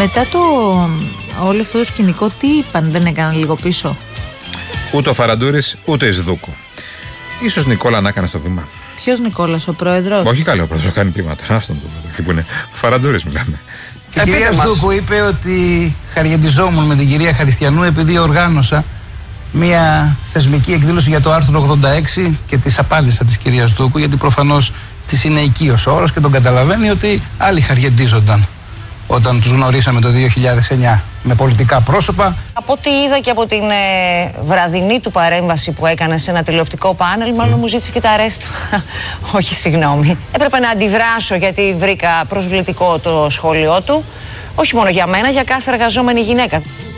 Μετά όλο αυτό το σκηνικό, τι είπαν, δεν έκαναν λίγο πίσω? Ούτε ο Φαραντούρης, ούτε η Σδούκου. Ίσως Νικόλα να έκανε στο βήμα. Ποιος Νικόλας, ο πρόεδρος? Όχι καλό, ο πρόεδρος κάνει πείματα. Άστον το. Εκεί που είναι. Ο Φαραντούρης μιλάμε. Και η κυρία Σδούκου είπε ότι χαριεντιζόμουν με την κυρία Χαριστιανού επειδή οργάνωσα μια θεσμική εκδήλωση για το άρθρο 86 και της απάντησα της κυρίας Σδούκου, γιατί προφανώς της είναι οικείος ο όρος και τον καταλαβαίνει ότι άλλοι χαριεντίζονταν όταν τους γνωρίσαμε το 2009 με πολιτικά πρόσωπα. Από ό,τι είδα και από την βραδινή του παρέμβαση που έκανε σε ένα τηλεοπτικό πάνελ, μάλλον μου ζήτησε και τα αρέστα. Όχι, συγγνώμη. Έπρεπε να αντιδράσω γιατί βρήκα προσβλητικό το σχόλιο του. Όχι μόνο για μένα, για κάθε εργαζόμενη γυναίκα.